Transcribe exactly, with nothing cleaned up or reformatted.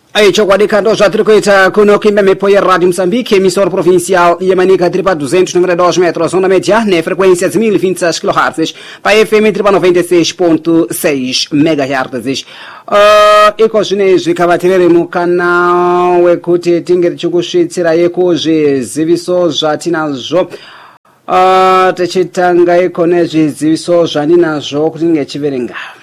Ai chokwadi kando zvatiri kuita kuno kuimba mhepo yeradio Moçambique, emissora provincial Yamanica tiri pa duzentos e noventa e dois metros onda média, na frequência de mil e vinte kHz, pa F M tiri pa noventa e seis ponto seis megahertz. Uh, iko zvinezvi kavatirere mukana wekuti tinge tichikusvitsira yekuzvi ziviso zvatinazvo. Uh, tichitanga iko nezviziviso zvaninazvo kuti ndinge chiverenga.